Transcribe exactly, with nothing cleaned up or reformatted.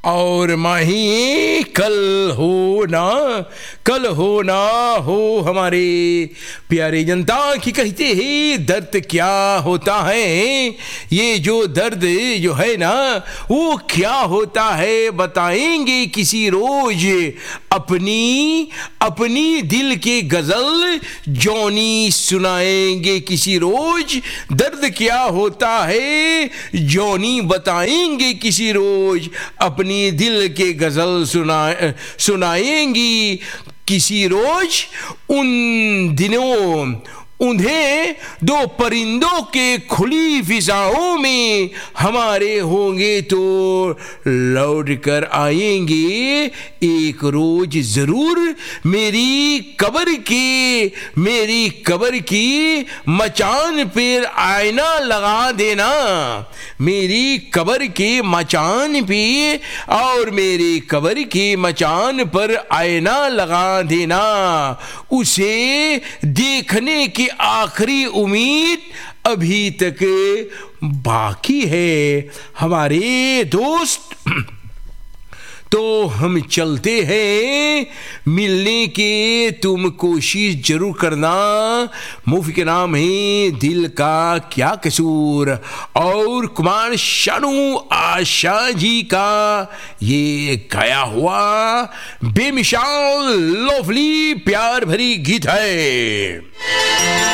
और माही कल हो ना कल हो ना हो हमारे प्यारे जनता की कहते हैं दर्द क्या होता है, ये जो दर्द जो है ना वो क्या होता है बताएंगे किसी रोज, अपनी अपनी दिल के गजल जौनी सुनाएंगे किसी रोज। दर्द क्या होता है जौनी बताएंगे किसी रोज, अपनी दिल के गजल सुना सुनाएंगी किसी रोज। उन दिनों उन्हें दो परिंदों के खुली फिजाओं में हमारे होंगे तो लौट कर आएंगे एक रोज जरूर। मेरी कब्र की मेरी कब्र की मचान पर आईना लगा देना, मेरी कब्र के मचान पे और मेरी कब्र के मचान पर आईना लगा देना, उसे देखने की आखिरी उम्मीद अभी तक बाकी है हमारे दोस्त। तो हम चलते हैं मिलने के, तुम कोशिश जरूर करना। मूवी के नाम है दिल का क्या कसूर और कुमार शानू आशा जी का ये गाया हुआ बेमिसाल लवली प्यार भरी गीत है।